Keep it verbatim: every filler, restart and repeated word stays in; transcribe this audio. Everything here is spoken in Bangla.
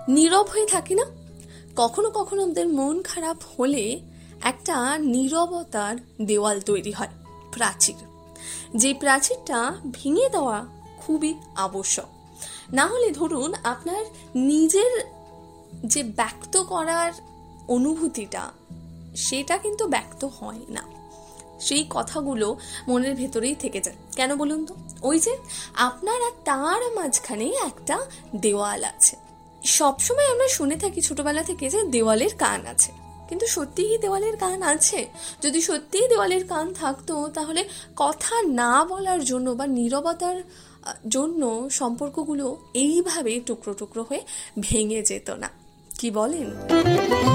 নীরব হয়ে থাকি না? কখনো কখনো আমাদের মন খারাপ হলে একটা নীরবতার দেওয়াল তৈরি হয়, প্রাচীর। যে প্রাচীরটা ভেঙে দেওয়া খুবই আবশ্যক। না হলে ধরুন আপনার নিজের যে ব্যক্ত করার অনুভূতিটা, সেটা কিন্তু ব্যক্ত হয় না, সেই কথাগুলো মনের ভেতরেই থেকে যায়। কেন বলুন তো? ওই যে আপনার আর তার মাঝখানে একটা দেওয়াল আছে। সবসময় আমরা শুনে থাকি ছোটবেলা থেকে যে দেওয়ালের কান আছে, কিন্তু সত্যিই দেওয়ালের কান আছে? যদি সত্যিই দেওয়ালের কান থাকতো, তাহলে কথা না বলার জন্য বা নীরবতার জন্য সম্পর্কগুলো এইভাবে টুকরো টুকরো হয়ে ভেঙে যেত না। কি বলেন?